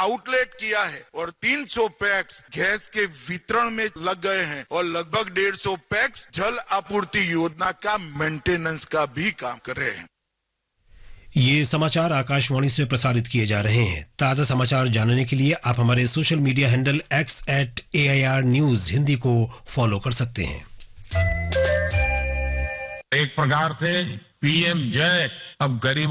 Outlet किया है और 300 पैक्स गैस के वितरण में लग गए हैं और लगभग 150 पैक्स जल आपूर्ति योजना का मेंटेनेंस का भी काम कर रहे हैं। ये समाचार आकाशवाणी से प्रसारित किए जा रहे हैं। ताजा समाचार जानने के लिए आप हमारे social media handle x@AIR News Hindi को फॉलो कर सकते हैं। एक प्रकार से पीएम जय अब गरीब